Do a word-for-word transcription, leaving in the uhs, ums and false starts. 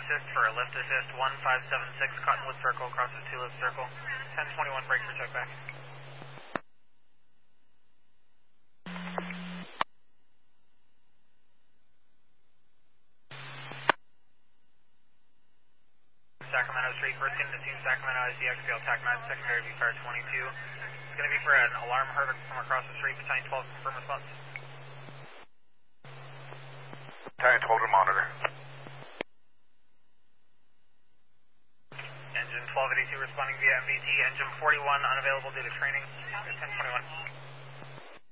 assist for a lift assist, one five seven six Cottonwood Circle, crosses two lift circle, ten twenty-one break for check back. Sacramento Street, first team to team Sacramento I C X P L TAC nine, secondary V fire twenty-two. It's going to be for an alarm heard from across the street, battalion twelve, confirm response. Battalion twelve to monitor. Engine twelve eighty-two responding via M V T, engine forty-one unavailable due to training, ten twenty-one.